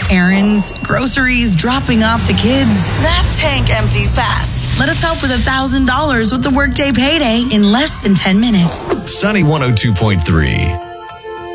Errands, groceries, dropping off the kids. That tank empties fast. Let us help with $1,000 with the Workday Payday in less than 10 minutes. Sunny 102.3.